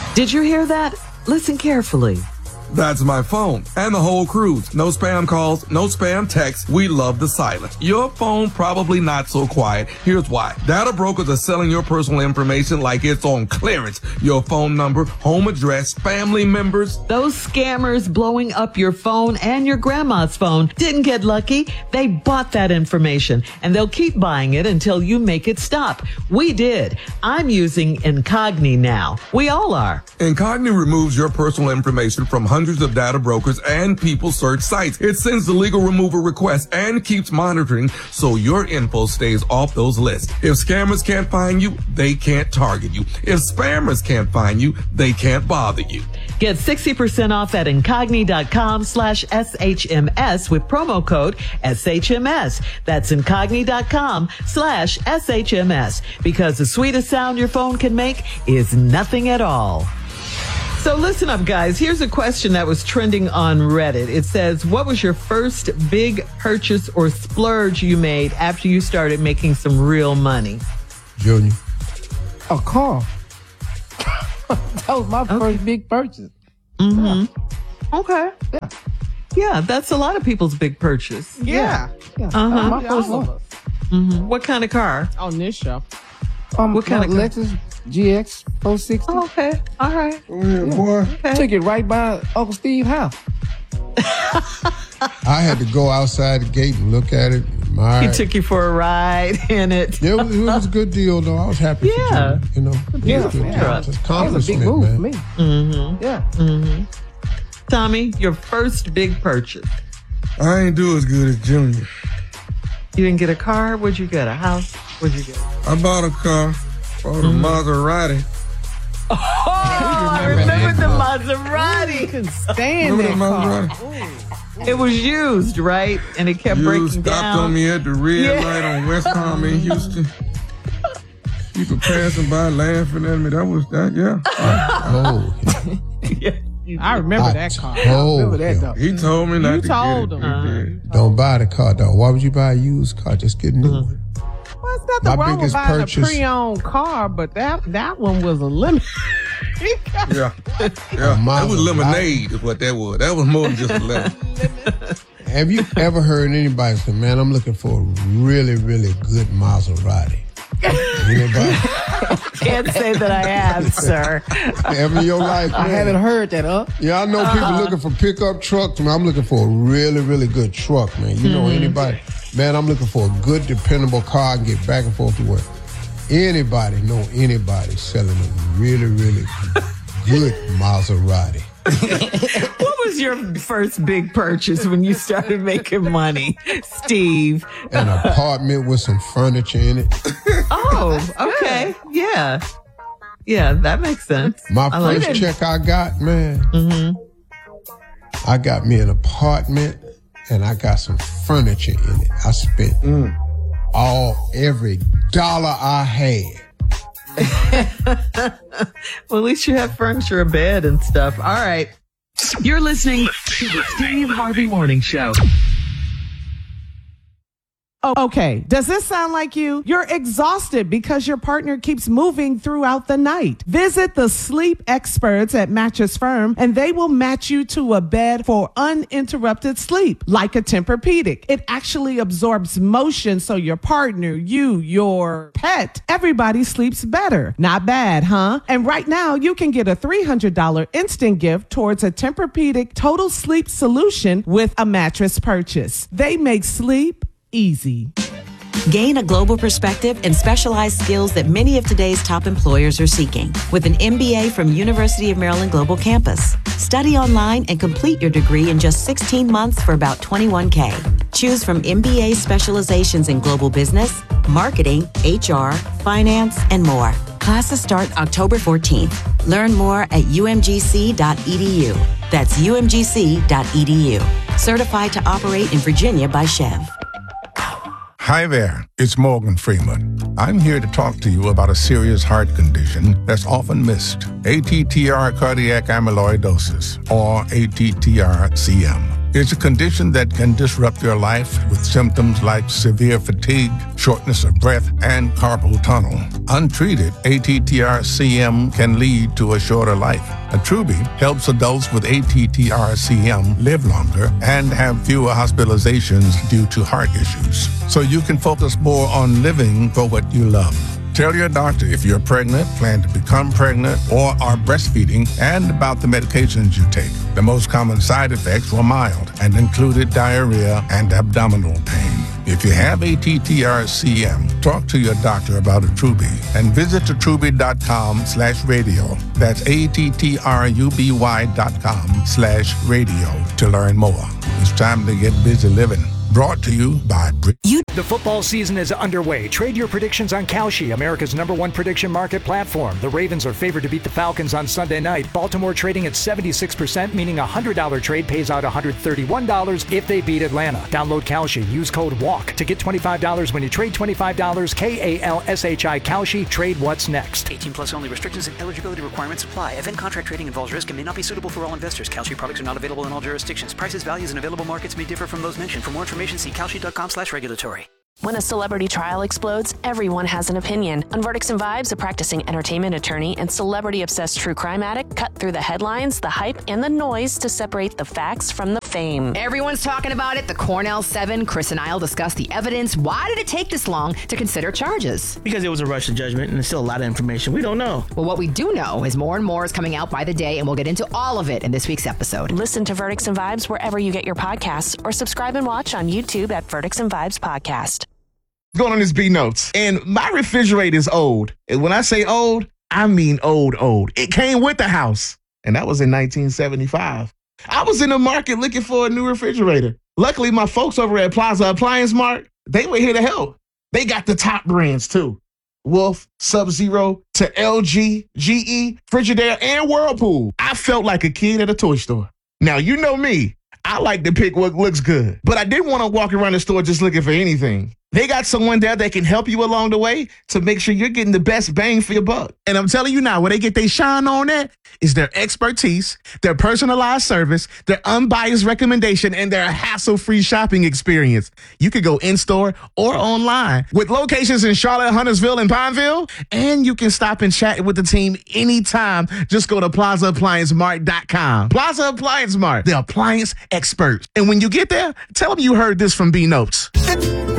Did you hear that? Listen carefully. That's my phone and the whole cruise. No spam calls, no spam texts. We love the silence. Your phone probably not so quiet. Here's why. Data brokers are selling your personal information like it's on clearance. Your phone number, home address, family members. Those scammers blowing up your phone and your grandma's phone didn't get lucky. They bought that information, and they'll keep buying it until you make it stop. We did. I'm using Incogni now. We all are. Incogni removes your personal information from hundreds of data brokers and people search sites. It sends the legal removal request and keeps monitoring so your info stays off those lists. If scammers can't find you, they can't target you. If spammers can't find you, they can't bother you. Get 60% off at incogni.com/SHMS with promo code SHMS. That's incogni.com/SHMS, because the sweetest sound your phone can make is nothing at all. So listen up, guys. Here's a question that was trending on Reddit. It says, what was your first big purchase or splurge you made after you started making some real money? Junior. A car. That was my first big purchase. Mm-hmm. Yeah. Okay. Yeah. Yeah, that's a lot of people's big purchase. Yeah. Uh-huh. My first one. Mm-hmm. What kind of car? On this show. What kind of Lexus GX 460. Oh, okay. All right. Yeah, boy. Okay. Took it right by Uncle Steve's house. I had to go outside the gate and look at it. He took you for a ride in it. Yeah, it was a good deal, though. I was happy for Junior, you know. Beautiful truck. It's That was a big move for me. Mm-hmm. Yeah. Mm-hmm. Tommy, your first big purchase. I ain't do as good as Junior. You didn't get a car? What'd you get? A house? What'd you get? I bought a car. Bought a Maserati. Oh, I remember the Maserati. Stand Remember that the car. Maserati? It was used, right? And it kept You breaking stopped down. on me at the red light on West Palm in Houston. People passing by laughing at me. That was that, yeah. Oh, I remember that car. Remember that, though. He told me not You to told get it. him. He did. don't buy the car, though. Why would you buy a used car? Just get a new one. Well, it's nothing My wrong with biggest buying purchase- a pre-owned car, but that one was a limit. Yeah. A That was Maserati. lemonade is what that was. That was more than just a lemon. Have you ever heard anybody say, man, I'm looking for a really, really good Maserati? Anybody? Can't say that I have, sir. Ever in your life? I haven't heard that, Yeah, I know people looking for pickup trucks. Man, I'm looking for a really, really good truck, man. You know anybody? Man, I'm looking for a good, dependable car and get back and forth to work. Anybody know anybody selling a really, really good Maserati? What was your first big purchase when you started making money, Steve? An apartment with some furniture in it. Oh, okay. Yeah. Yeah, that makes sense. My I like first it. check I got, man, I got me an apartment and I got some furniture in it. I spent every dollar I had. Well, at least you have furniture, a bed and stuff. All right. You're listening to the Steve Harvey Morning Show. Okay, does this sound like you? You're exhausted because your partner keeps moving throughout the night. Visit the sleep experts at Mattress Firm and they will match you to a bed for uninterrupted sleep, like a Tempur-Pedic. It actually absorbs motion so your partner, you, your pet, everybody sleeps better. Not bad, huh? And right now you can get a $300 instant gift towards a Tempur-Pedic total sleep solution with a mattress purchase. They make sleep easy. Gain a global perspective and specialized skills that many of today's top employers are seeking with an MBA from University of Maryland Global Campus. Study online and complete your degree in just 16 months for about $21K. Choose from MBA specializations in global business, marketing, HR, finance, and more. Classes start October 14th. Learn more at umgc.edu. That's umgc.edu. Certified to operate in Virginia by Chev. Hi there, it's Morgan Freeman. I'm here to talk to you about a serious heart condition that's often missed, ATTR cardiac amyloidosis, or ATTR-CM. It's a condition that can disrupt your life with symptoms like severe fatigue, shortness of breath, and carpal tunnel. Untreated, ATTR-CM can lead to a shorter life. Attruby helps adults with ATTR-CM live longer and have fewer hospitalizations due to heart issues, so you can focus more on living for what you love. Tell your doctor if you're pregnant, plan to become pregnant, or are breastfeeding, and about the medications you take. The most common side effects were mild and included diarrhea and abdominal pain. If you have ATTR-CM, talk to your doctor about Attruby and visit attruby.com/radio. That's ATTRUBY.com/radio to learn more. It's time to get busy living. Brought to you by The football season is underway. Trade your predictions on Kalshi, America's #1 prediction market platform. The Ravens are favored to beat the Falcons on Sunday night. Baltimore trading at 76%, meaning a $100 trade pays out $131 if they beat Atlanta. Download Kalshi. Use code WALK to get $25 when you trade $25. KALSHI Kalshi. Trade what's next. 18 plus only. Restrictions and eligibility requirements apply. Event contract trading involves risk and may not be suitable for all investors. Kalshi products are not available in all jurisdictions. Prices, values, and available markets may differ from those mentioned. For more information, see kalshi.com/regulatory. When a celebrity trial explodes, everyone has an opinion. On Verdicts and Vibes, a practicing entertainment attorney and celebrity-obsessed true crime addict cut through the headlines, the hype, and the noise to separate the facts from the fame. Everyone's talking about it. The Cornell 7, Chris and I'll discuss the evidence. Why did it take this long to consider charges? Because it was a rush to judgment, and there's still a lot of information we don't know. Well, what we do know is more and more is coming out by the day, and we'll get into all of it in this week's episode. Listen to Verdicts and Vibes wherever you get your podcasts, or subscribe and watch on YouTube at Verdicts and Vibes Podcast. Going on this B Notes, and my refrigerator is old. And when I say old, I mean old. It came with the house, and that was in 1975. I was in the market looking for a new refrigerator. Luckily, my folks over at Plaza Appliance Mart, they were here to help. They got the top brands too. Wolf, Sub-Zero, to LG, GE, Frigidaire, and Whirlpool. I felt like a kid at a toy store. Now, you know me. I like to pick what looks good, but I didn't want to walk around the store just looking for anything. They got someone there that can help you along the way to make sure you're getting the best bang for your buck. And I'm telling you now, where they get their shine on at is their expertise, their personalized service, their unbiased recommendation, and their hassle-free shopping experience. You could go in-store or online with locations in Charlotte, Huntersville, and Pineville. And you can stop and chat with the team anytime. Just go to PlazaApplianceMart.com. Plaza Appliance Mart, the appliance experts. And when you get there, tell them you heard this from B Notes.